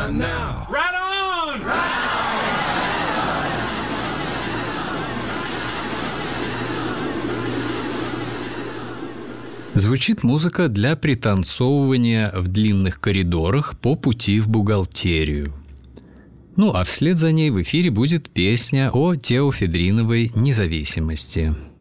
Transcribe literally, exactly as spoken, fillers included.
And now, right on! Right on! Звучит музыка для пританцовывания в длинных коридорах по пути в бухгалтерию. Ну а вслед за ней в эфире будет песня о теофедриновой независимости.